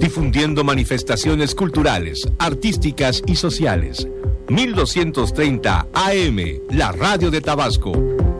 difundiendo manifestaciones culturales, artísticas y sociales. 1230 AM, la radio de Tabasco.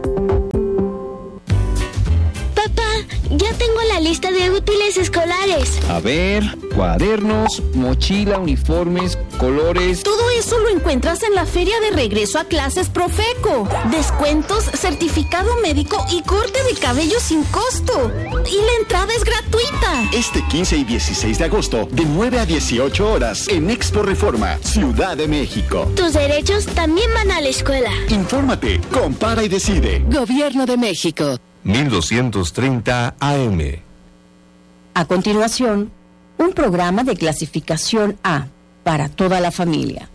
Ya tengo la lista de útiles escolares. A ver, cuadernos, mochila, uniformes, colores. Todo eso lo encuentras en la Feria de Regreso a Clases Profeco. Descuentos, certificado médico y corte de cabello sin costo. Y la entrada es gratuita. Este 15 y 16 de agosto, de 9 a 18 horas, en Expo Reforma, Ciudad de México. Tus derechos también van a la escuela. Infórmate, compara y decide. Gobierno de México. 1230 AM. A continuación, un programa de clasificación A para toda la familia.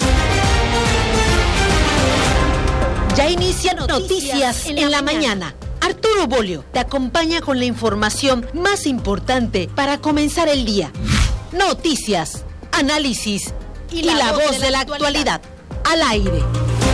Ya inicia Noticias en la mañana. Arturo Bolio te acompaña con la información más importante para comenzar el día. Noticias, análisis y la voz de la actualidad. Al aire.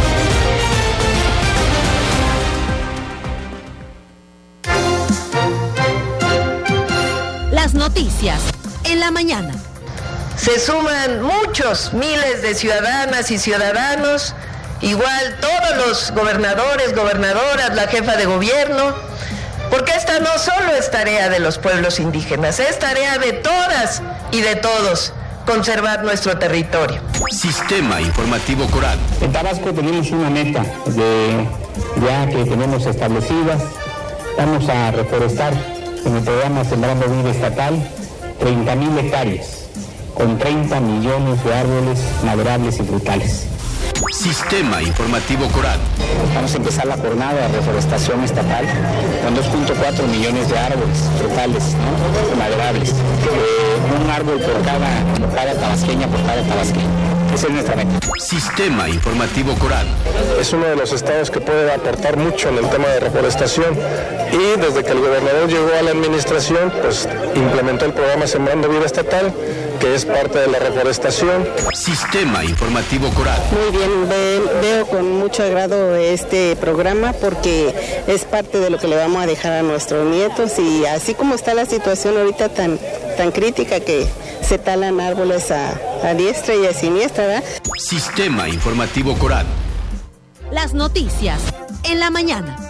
Las noticias en la mañana. Se suman muchos, miles de ciudadanas y ciudadanos, igual todos los gobernadores, gobernadoras, la jefa de gobierno, porque esta no solo es tarea de los pueblos indígenas, es tarea de todas y de todos conservar nuestro territorio. Sistema Informativo Coral. En Tabasco tenemos una meta ya que tenemos establecida. Vamos a reforestar en el programa Sembrando Vida Estatal 30,000 hectáreas con 30 millones de árboles maderables y frutales. Sistema Informativo Coral. Vamos a empezar la jornada de reforestación estatal con 2.4 millones de árboles frutales, ¿no? Maderables. Un árbol por cada tabasqueña, por cada tabasqueño. Esa es nuestra meta. Sistema Informativo Coral. Es uno de los estados que puede aportar mucho en el tema de reforestación y desde que el gobernador llegó a la administración, pues implementó el programa Sembrando Vida Estatal, que es parte de la reforestación. Sistema Informativo Coral. Muy bien, veo con mucho agrado este programa porque es parte de lo que le vamos a dejar a nuestros nietos y así como está la situación ahorita tan crítica que se talan árboles a diestra y a siniestra, ¿verdad? Sistema Informativo Coral. Las noticias en la mañana.